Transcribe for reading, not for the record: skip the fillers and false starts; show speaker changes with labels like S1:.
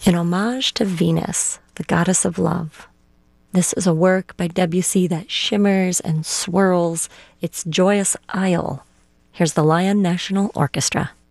S1: in homage to Venus, the goddess of love. This is a work by Debussy that shimmers and swirls its joyous isle. Here's the Lyon National Orchestra.